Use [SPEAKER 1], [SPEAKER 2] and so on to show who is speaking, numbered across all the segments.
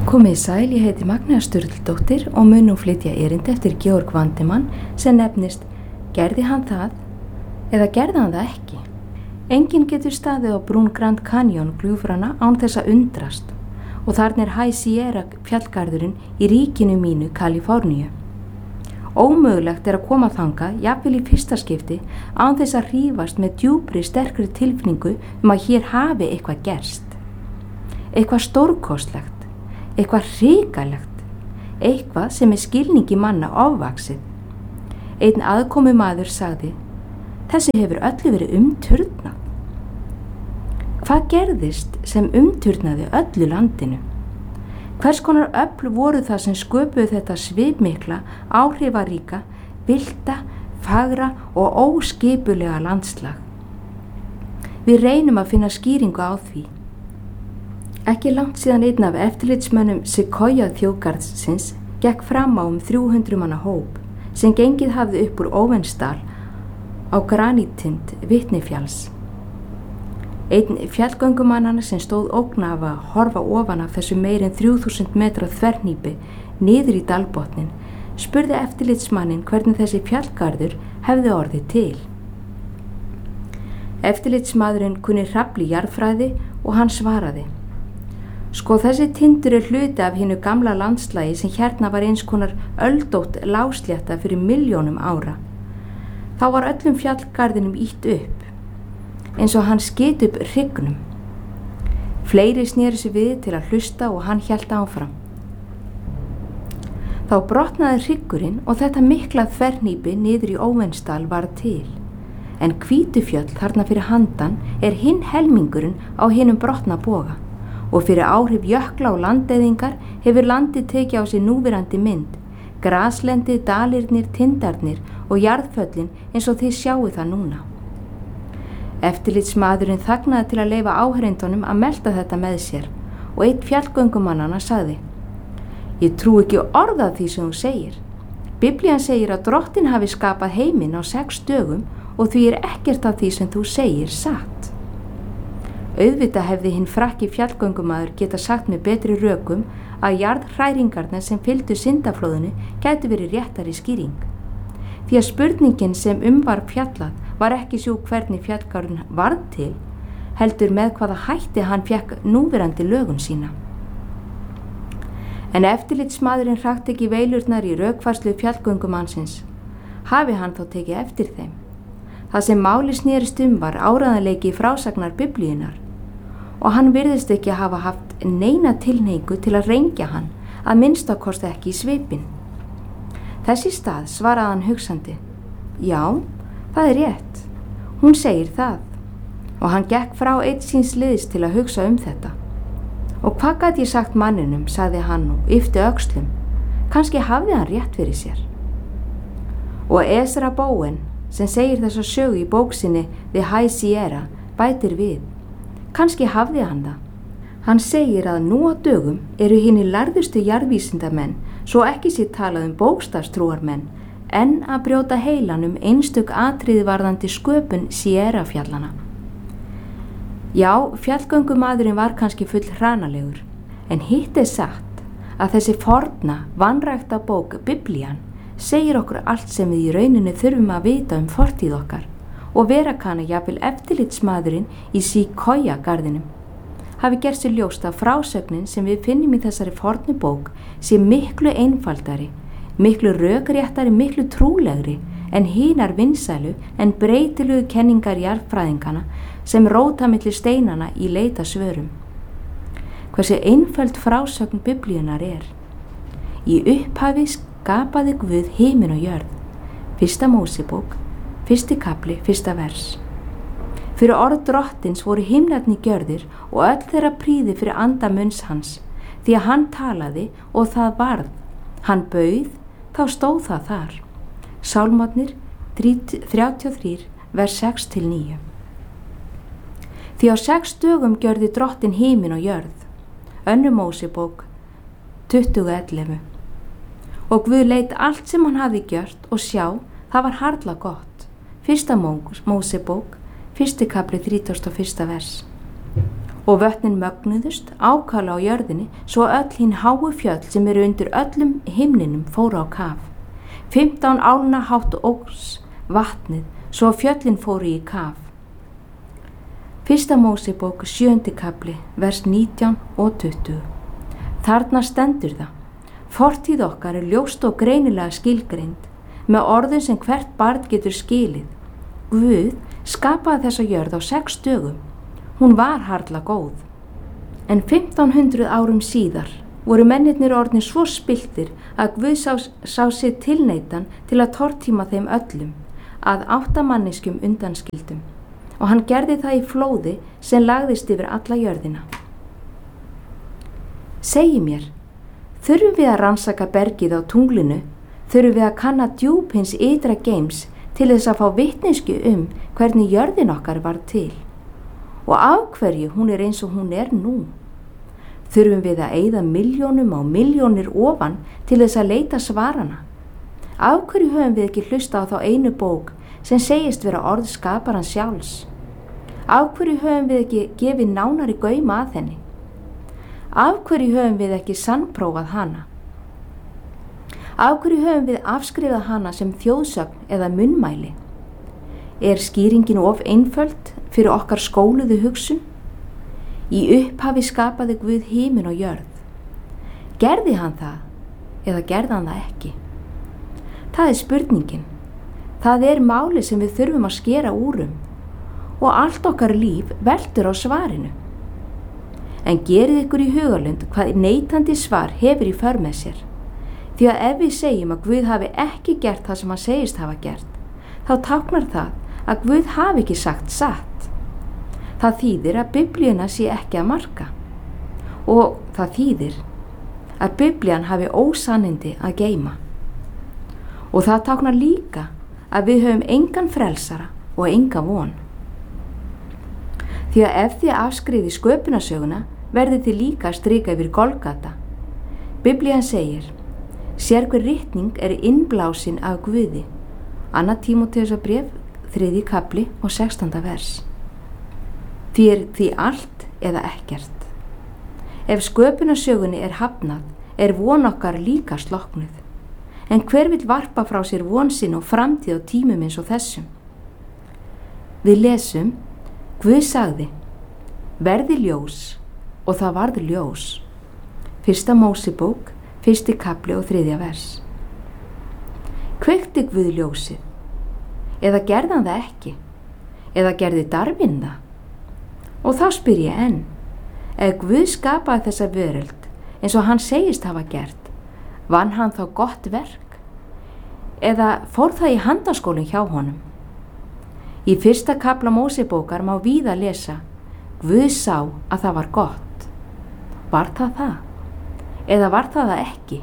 [SPEAKER 1] Komið sæl, ég heiti Magnea Sturldóttir og mun nú flytja erindi eftir Georg Vandemann sem nefnist Gerði hann það eða gerði hann það ekki? Enginn getur staðið á brún Grand Canyon gljúfrana án þess að undrast og þarna High Sierra fjallgarðurinn í ríkinu mínu Kaliforníu. Ómögulegt að koma þangað, jafnvel í fyrsta skipti, án þess að hrífast með djúpri, sterkri tilfinningu að hér hafi eitthvað gerst. Eitthvað stórkostlegt. Eitthvað hrikalegt, eitthvað sem skilningi manna ofvaxið. Einn aðkomumaður sagði, þessi hefur öllu verið umturnað. Hvað gerðist sem umturnaði öllu landinu? Hvers konar öfl voru það sem sköpuðu þetta svipmikla, áhrifaríka, villta, fagra og óskipulega landslag? Við reynum að finna skýringu á því. Ekki langt síðan einn af eftirlitsmönnum Sequoia þjóðgarðsins gekk fram á 300 manna hóp sem gengið hafði upp úr Óvensdal á granítind Vitnifjalls. Einn fjallgöngumannanna sem stóð ógna af að horfa ofan af þessu meir en 3000 metra þvernýpi niður í dalbotnin spurði eftirlitsmannin hvernig þessi fjallgarður hefði orðið til. Eftirlitsmaðurinn kunni hrafli jarðfræði og hann svaraði. Sko þessi tindur hluti af hinu gamla landslagi sem hérna var eins konar öldótt láslétta fyrir milljónum ára. Þá var öllum fjallgarðinum ýtt upp, eins og hann skyti upp hryggnum. Fleiri sneri sig við til að hlusta og hann hélt áfram. Þá brotnaði hryggurinn og þetta mikla þvernýpi niður í Óvensdal var til. En Hvítufjöll þarna fyrir handan hinn helmingurinn á hinum brotna boga. Og fyrir áhrif jökla og landeyðingar hefur landið tekið á sig núverandi mynd, graslendi, dalirnir, tindarnir og jarðföllin eins og þið sjáu það núna. Eftirlitsmaðurinn þagnaði til að leyfa áheyrendunum að melta þetta með sér og einn fjallgöngumannanna sagði, ég trú ekki orð af því sem þú segir. Biblían segir að Drottinn hafi skapað heiminn á 6 dögum og því ekkert af því sem þú segir satt. Auðvitað hefði hinn frakki fjallgöngumaður geta sagt með betri rökum að jarðhræringarnar sem fylgdu syndaflóðinu gætu verið réttari skýring. Því að spurningin sem var fjallað var ekki sú hvernig fjallgarðurinn varð til, heldur með hvaða hætti hann fékk núverandi lögun sína. En eftirlitsmaðurinn hrakti ekki veilurnar í rökfærslu fjallgöngumannsins. Hafi hann þá tekið eftir þeim. Það sem máli snerist var áreiðanleiki frásagnar Biblíunnar og hann virðist ekki hafa haft neina tilhneigingu til að rengja hann, að minnstakosti ekki í svipinn. Þess í stað svaraði hann hugsandi, já, það rétt, hún segir það og hann gekk frá einn síns liðs til að hugsa þetta. Og hvað gat ég sagt manninum, sagði hann og yppti öxlum, kannski hafði hann rétt fyrir sér. Og Ezra Bowen sem segir þessa sögu í bóksinni The High Sierra bætir við. Kannski hafði hann það. Hann segir að nú á dögum hinir lærðustu jarðvísindamenn, svo ekki sé talað bókstafstrúarmenn, en að brjóta heilan einstök atriði varðandi sköpun Sierra fjallana. Já, fjallgöngumaðurinn var kannski full hranalegur, en hitt satt að þessi forna, vanrækta bók Biblían segir okkur allt sem við í rauninni þurfum að vita fortíð okkar og vera kanna jafnvel eftirlitsmaðurinn í Sequoia garðinum hafi gert sér ljóst að frásögnin sem við finnum í þessari fornu bók sé miklu einfaldari, miklu rökréttari, miklu trúlegri en hinar vinsælu en breytilegu kenningar jarðfræðingana sem róta milli steinana í leita svörum. Hversu einföld frásögn Biblíunnar Í upphafi skapaði Guð himinn og jörð. 1. Mósebók, 1. kafli, 1. vers. Fyrir orð Drottins voru himnarnir gjörðir og öll þeirra prýði fyrir anda munns hans, því að hann talaði og það varð. Hann bauð, þá stóð það þar. Sálmarnir 33, vers 6-9. Því á 6 dögum gjörði Drottinn himinn og jörð. 2. Mósebók 20:11. Og Guð leit allt sem hann hafði gjört og sjá, það var harla gott. 1. Mósebók, 1. kafli, 31. vers. og vötnin mögnuðust ákala á jörðinni svo öll hinn háu fjöll sem eru undir öllum himninum fóru á kaf. 15 álna hátt óx vatnið svo fjöllin fóru í kaf. Fyrsta Mósebók 7. kafli, vers 19 og 20. Þarna stendur það: Fortíð okkar er ljóst og greinilega skilgreind með orðum sem hvert barn getur skilið. Guð skapaði þessa jörð á 6 dögum. Hún var harla góð. En 1500 árum síðar voru mennirnir orðnir svo spilltir að Guð sá sig tilneitan til að tortíma þeim öllum, að 8 manneskjum undanskildum, og hann gerði það í flóði sem lagðist yfir alla jörðina. Segi mér, þurfum við að rannsaka bergið á tunglinu, þurfum við að kanna djúp hins ytra geims til þess að fá vitneskju hvernig jörðin okkar var til og af hverju hún er eins og hún er nú. Þurfum við að eyða milljónum á milljónir ofan til þess að leita svarana. Af hverju höfum við ekki hlusta á þá einu bók sem segist vera orð skaparans sjálfs? Af hverju höfum við ekki gefið nánari gauma að henni? Af hverju höfum við ekki sannprófað hana? Af hverju höfum við afskrifað hana sem þjóðsögn eða munnmæli? Er skýringin of einföld fyrir okkar skóluðu hugsun? Í upphafi skapaði Guð himin og jörð. Gerði hann það eða gerði hann það ekki? Það er spurningin. Það er máli sem við þurfum að skera úr og allt okkar líf veltur á svarinu. En gerið ykkur í hugarlund hvað neitandi svar hefur í för með sér. Því að ef við segjum að Guð hafi ekki gert það sem hann segist hafa gert, þá táknar það að Guð hafi ekki sagt satt. Það þýðir að Biblíuna sé ekki að marka og það þýðir að Biblían hafi ósannindi að geyma. Og það táknar líka að við höfum engan frelsara og enga von. Því að ef þið afskriði sköpunarsöguna verði þið líka að strika yfir Golgata. Biblían segir: Sérhver ritning er innblásin af Guði. 2. Tímóteusarbréf 3. kafli og 16. vers. Því allt eða ekkert. Ef sköpunarsögunni er hafnað, er von okkar líka slokknuð. En hver vill varpa frá sér von sinn og framtíð á tímum eins og þessum? Við lesum: Guð sagði: Verði ljós, og það varð ljós. 1. Mósebók 1. kafli og 3. vers. Kveikti Guð ljósið? Eða gerði hann það ekki? Eða gerði Darwin það? Og þá spyr ég enn, ef Guð skapaði þessa veröld eins og hann segist hafa gert, vann hann þá gott verk? Eða fór það í handaskólinn hjá honum? Í 1. kafla Mósebókar má víða lesa: Guð sá að það var gott. Var það það? Eða var það ekki?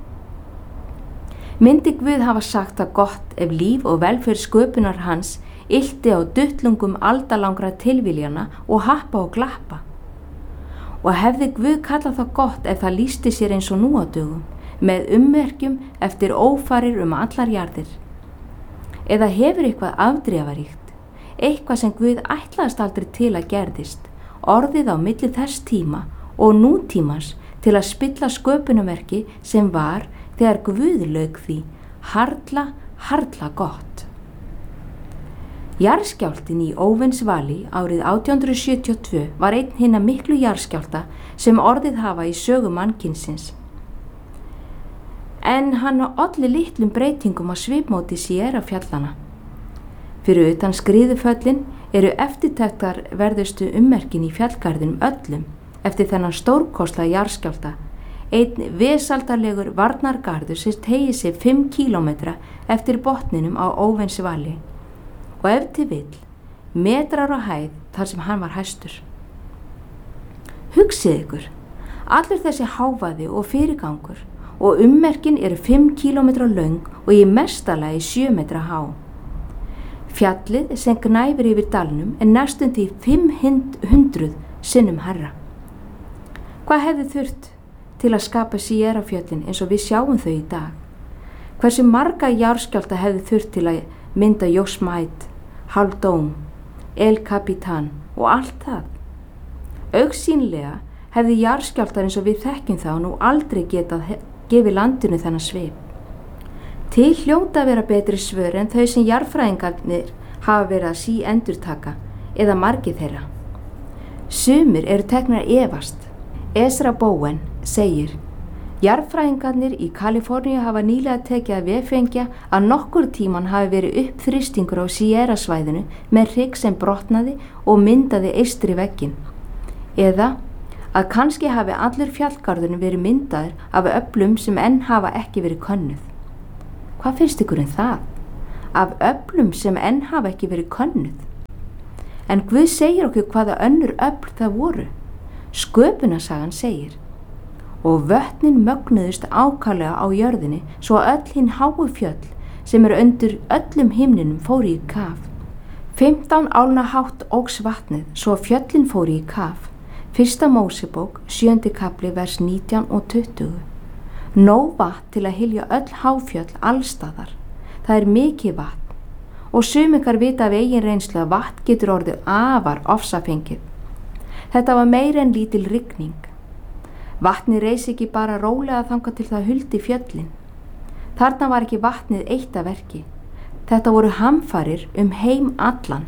[SPEAKER 1] Myndi Guð hafa sagt það gott ef líf og velferð sköpunar hans ylti á duttlungum aldalangra tilviljana og happa og glappa? Og hefði Guð kallað það gott ef það lýsti sér eins og nú á dögum, með ummerkjum eftir ófarir allar jarðir? Eða hefur eitthvað afdrifaríkt, eitthvað sem Guð ætlaðist aldrei til að gerðist, orðið á milli þess tíma og nútímans til að spilla sköpunarverki sem var þegar Guð lauk því harla gott. Jarðskjálftinn í Óvensvali árið 1872 var einn hinna miklu jarðskjálfta sem orðið hafa í sögu mannkynsins. En hann olli litlum breytingum á svipmóti Sierrafjallanna. Fyrir utan skriðuföllin eru eftirtektarverðustu ummerkin í fjallgarðinum öllum eftir þennan stórkostlega jarðskjálfta, einn vesaldarlegur varnargarður sem teygir sig 5 kílómetra eftir botninum á Óvensvali og ef til vill metrar á hæð þar sem hann var hæstur. Hugsið ykkur, allur þessi hávaði og fyrirgangur og ummerkin eru 5 kílómetra löng og í mestalagi 7 metra há. Fjallið sem gnæfir yfir dalnum er næstum því 500 sinnum hærra. Hvað hefði þurft til að skapa Sierrafjöllin eins og við sjáum þau í dag? Hversu marga jarðskjálfta hefði þurft til að mynda Yosemite, Haldón, El Capitan og allt það? Augsýnilega hefði jarðskjálftar eins og við þekkjum þá nú aldrei getað gefið landinu þennan svip. Til hljóta að vera betri svör en þau sem jarðfræðingarnir hafa verið að síendurtaka eða margir þeirra. Sumir eru teknir að efast. Ezra Bowen segir: jarðfræðingarnir í Kaliforníu hafa nýlega tekið að vefengja að nokkur tíman hafi verið uppþrýstingur á Sierra-svæðinu með hrygg sem brotnaði og myndaði eystri vegginn, eða að kannski hafi allur fjallgarðurinn verið myndaður af öflum sem enn hafa ekki verið könnuð. Hvað finnst ykkur það? Af öflum sem enn hafa ekki verið könnuð. En Guð segir okkur hvaða önnur öfl það voru. Sköpunarsagan segir: og vötnin mögnuðust ákaflega á jörðinni svo að öll hinn háu fjöll sem eru undir öllum himninum fóru í kaf. 15 álna hátt óx vatnið svo að fjöllin fóru í kaf. 1. Mósebók, 7. kapli, vers 19 og 20. Nóg vatn til að hylja öll háfjöll allstaðar. Það er mikið vatn og sumikar vita af eigin reynslu að vatn getur orðið afar ofsafengið. Þetta var meira en lítil rigning. Vatnið reis ekki bara rólega þangað til það huldi fjöllin. Þarna var ekki vatnið eitt af verki. Þetta voru hamfarir heim allan.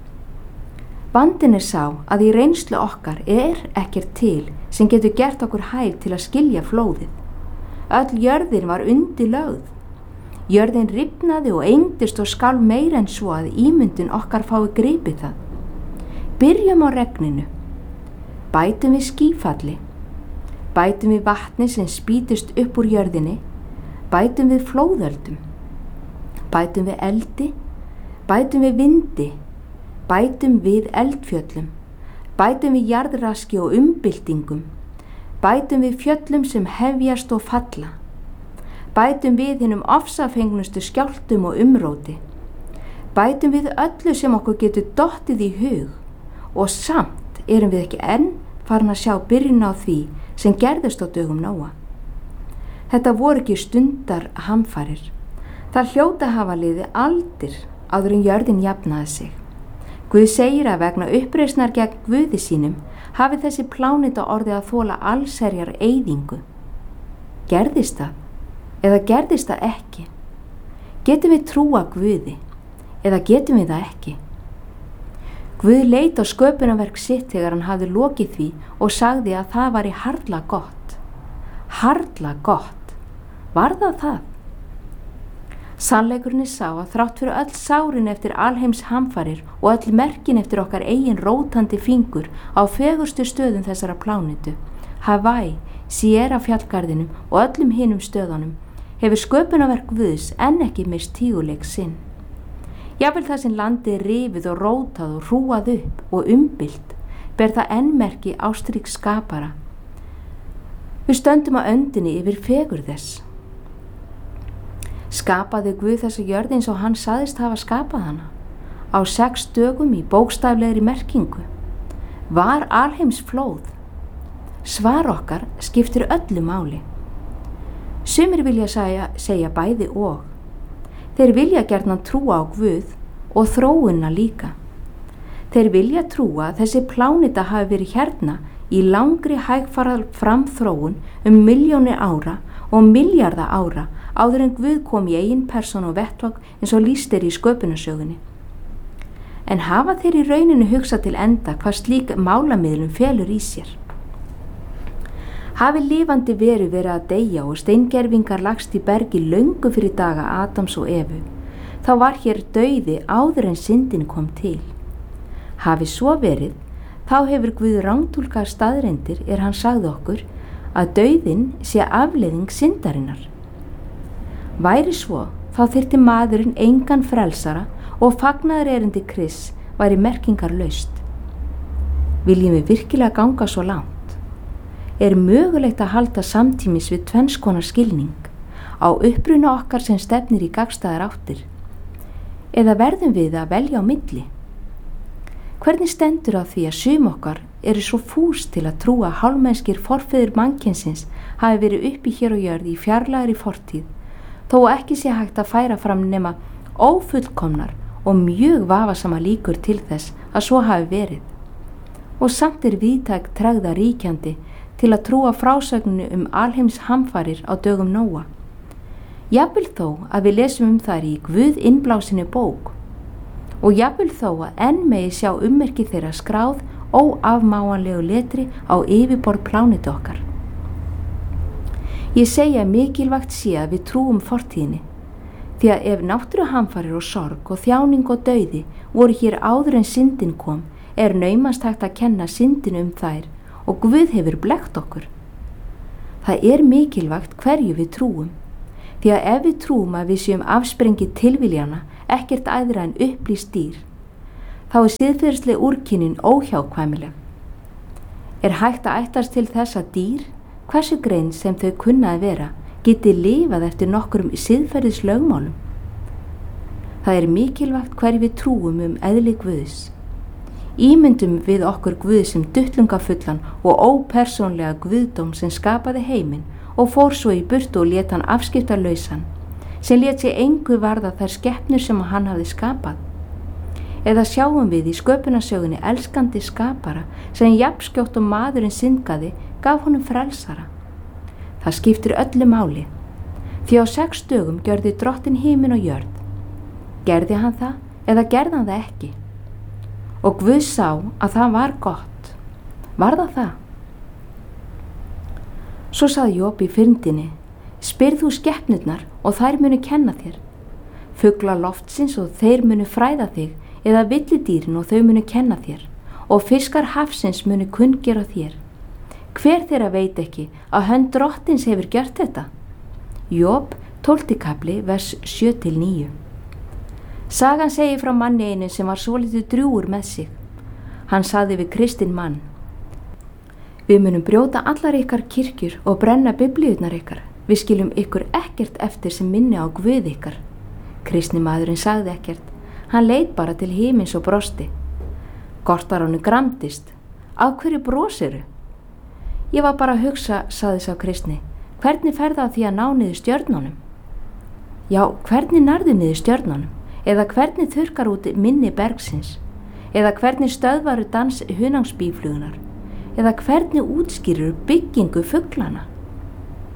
[SPEAKER 1] Vandinn sá að í reynslu okkar ekkert til sem getur gert okkur hæf til að skilja flóðið. Öll jörðin var undirlögð. Jörðin rifnaði og engdist og skalf meira en svo að ímyndun okkar fái gripið það. Byrjum á regninu. Bætum við skýfalli. Bætum við vatni sem spýtist upp úr jörðinni. Bætum við flóðöldum. Bætum við eldi. Bætum við vindi. Bætum við eldfjöllum. Bætum við jarðraski og umbyltingum. Bætum við fjöllum sem hefjast og falla. Bætum við hinum ofsafengnustu skjálftum og umróti. Bætum við öllu sem okkur getur dottið í hug og samt erum við ekki enn farin að sjá byrjun á því sem gerðist á dögum Nóa. Þetta voru ekki stundar hamfarir. Það hljóta hafa liðið aldir áður en jörðin jafnaði sig. Guð segir að vegna uppreisnar gegn Guði sínum hafi þessi pláneta orðið að þola allsherjar eyðingu. Gerðist það? Eða gerðist það ekki? Getum við trúa Guði? Eða getum við það ekki? Guð leit á sköpunarverk sitt þegar hann hafði lokið því og sagði að það væri harla gott. Harla gott. Var það það? Sannleikurinn sá að þrátt fyrir öll sárin eftir alheims hamfarir og öll merkin eftir okkar eigin rótandi fingur á fegurstu stöðum þessara plánetu, Hawaii, Sierra fjallgarðinum og öllum hinum stöðunum, hefur sköpunarverk Guðs enn ekki mist tíguleik sinn. Jafnvel það sem landið er rifið og rótað og hrúað upp og umbylt, ber það enn merki ástríks skapara. Við stöndum á öndinni yfir fegur þess. Skapaði Guð þessa jörð eins og hann sagðist hafa skapað hana, á 6 dögum í bókstaflegri merkingu. Var alheims flóð? Svar okkar skiptir öllu máli. Sumir vilja segja bæði og. Þeir vilja gjarnan trúa á Guð og þróunna líka. Þeir vilja trúa að þessi pláneta hafi verið hérna í langri hægfara framþróun milljónir ára og milljarða ára áður en Guð kom í eigin persón og vettvang eins og lýst í sköpunarsögunni. En hafa þeir í rauninu hugsað til enda hvað slík málamiðlun felur í sér? Hafi lifandi verið að deyja og steingervingar lagst í bergi löngu fyrir daga Adams og Evu, þá var hér dauði áður en syndin kom til. Hafi svo verið, þá hefur Guð rangtúlkað staðreyndir hann sagði okkur að dauðinn sé afleiðing syndarinnar. Væri svo, þá þyrfti maðurinn engan frelsara og fagnaðarerindi Krists væri merkingarlaust. Viljum við virkilega ganga svo langt? Er mögulegt að halda samtímis við tvenns konar skilning á uppruna okkar sem stefnir í gagnstæðar áttir? Eða verðum við að velja á milli? Hvernig stendur á því að sum okkar eru svo fús til að trúa að hálfmennskir forfeður mannkynsins hafi verið uppi hér á jörð í fjarlægri fortíð, þó ekki sé hægt að færa fram nema ófullkomnar og mjög vafasama líkur til þess að svo hafi verið. og samt víðtæk tregða ríkjandi til að trúa frásögninu alheims hamfarir á dögum Nóa. Jafnvel þó að við lesum þær í Guð innblásinni bók og jafnvel þó að enn megi sjá ummerki þeirra skráð óafmáanlegu letri á yfirborð plánetu okkar. Ég segi að mikilvægt sé að við trúum fortíðinni, því að ef náttúruhamfarir og sorg og þjáning og dauði voru hér áður en syndin kom, naumast hægt að kenna syndin þær og Guð hefur blekkt okkur. Það mikilvægt hverju við trúum, því að ef við trúum að við séum afsprengi tilviljana, ekkert æðra en upplýst dýr, þá siðferðisleg úrkynnin óhjákvæmileg. Hægt að ætlast til þess að dýr, hversu grein sem þau kunna að vera, geti lifað eftir nokkrum siðferðislögmálum? Það mikilvægt hverju við trúum eðli Guðs. Ímyndum við okkur Guð sem duttlungafullan og ópersónlega Guðdóm sem skapaði heiminn og fór svo í burtu og lét hann afskiptalausan, sem lét sig engu varða þær skepnur sem hann hafði skapað. Eða sjáum við í sköpunarsögunni elskandi skapara sem jafnskjótt og maðurinn syndgaði gaf honum frelsara. Það skiptir öllu máli, því á 6 dögum gjörði Drottinn himinn og jörð. Gerði hann það eða gerði hann það ekki? Og Guð sá að það var gott. Var það? Svo sagði Job í fyrndinni: spyrð þú skepnurnar og þær munu kenna þér. Fugla loftsins og þeir munu fræða þig, eða villidýrin og þau munu kenna þér, og fiskar hafsins munu kunngera þér. Hver þeirra veit ekki að hönd Drottins hefur gert þetta? Job 12. kafli, vers 7-9. Sagan segir frá manni einu sem var svolítið drjúgur með sig. Hann sagði við kristinn mann: við munum brjóta allar ykkar kirkjur og brenna biblíurnar ykkar. Við skiljum ykkur ekkert eftir sem minni á Guð ykkar. Kristni maðurinn sagði ekkert. Hann leit bara til himins og brosti. Gortarónu gramdist. Af hverju brosiru? Ég var bara að hugsa, sagði sá kristni, hvernig fer það því að ná niður stjörnunum? Já, hvernig nærðu niður stjörnunum? Eða hvernig þurrkar út minni bergsins? Eða hvernig stöðvaru dans hunangsbíflugunar? Eða hvernig útskýrur byggingu fuglana?